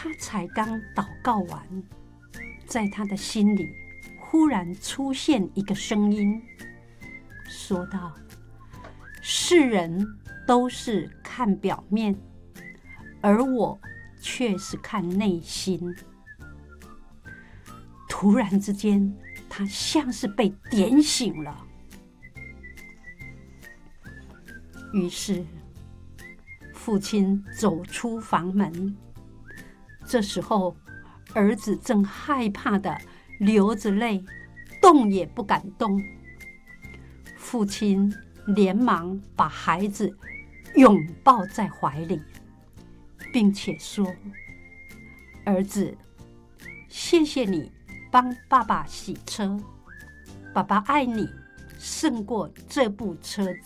他才刚祷告完，在他的心里忽然出现一个声音，说道：世人都是看表面，而我却是看内心。突然之间，他像是被点醒了。于是父亲走出房门，这时候儿子正害怕的流着泪，动也不敢动。父亲连忙把孩子拥抱在怀里，并且说：儿子，谢谢你帮爸爸洗车，爸爸爱你胜过这部车子。